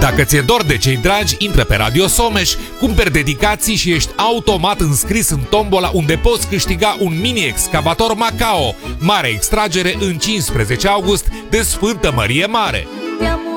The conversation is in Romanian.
Dacă ți-e dor de cei dragi, intră pe Radio Someș, cumperi dedicații și ești automat înscris în tombola unde poți câștiga un mini-excavator Macao. Mare extragere în 15 august de Sfântă Mărie Mare.